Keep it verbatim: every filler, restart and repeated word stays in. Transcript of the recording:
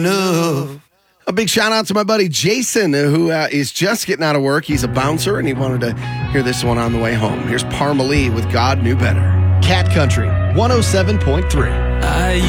No. A big shout out to my buddy Jason, who uh, is just getting out of work. He's a bouncer, and he wanted to hear this one on the way home. Here's Parmalee with God Knew Better. Cat Country, one oh seven point three. I